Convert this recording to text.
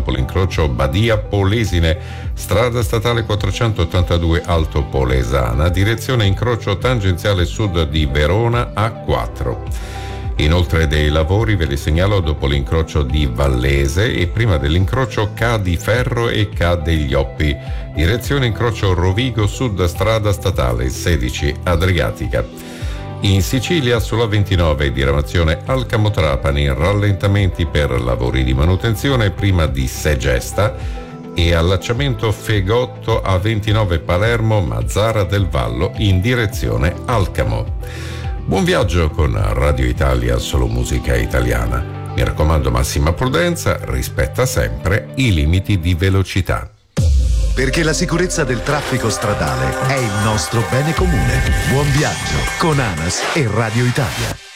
dopo l'incrocio Badia Polesine, strada statale 482 Alto Polesana, direzione incrocio tangenziale sud di Verona A4. Inoltre dei lavori ve li segnalo dopo l'incrocio di Vallese e prima dell'incrocio K di Ferro e K degli Oppi, direzione incrocio Rovigo Sud strada statale 16 Adriatica. In Sicilia sulla 29 diramazione Alcamo Trapani, rallentamenti per lavori di manutenzione prima di Segesta e allacciamento Fegotto A29 Palermo Mazzara del Vallo in direzione Alcamo. Buon viaggio con Radio Italia, solo musica italiana. Mi raccomando, massima prudenza, rispetta sempre i limiti di velocità. Perché la sicurezza del traffico stradale è il nostro bene comune. Buon viaggio con ANAS e Radio Italia.